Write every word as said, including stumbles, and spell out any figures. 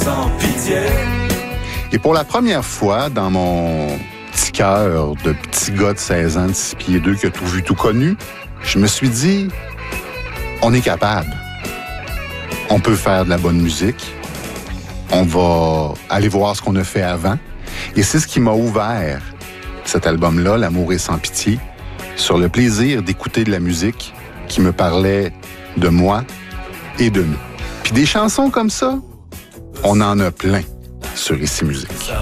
sans pitié. Et pour la première fois, dans mon petit cœur de petit gars de seize ans, de six pieds deux, qui a tout vu, tout connu, je me suis dit, on est capable. On peut faire de la bonne musique. On va aller voir ce qu'on a fait avant. Et c'est ce qui m'a ouvert cet album-là, L'amour est sans pitié, sur le plaisir d'écouter de la musique qui me parlait de moi et de nous. Puis des chansons comme ça, on en a plein sur Ici Musique.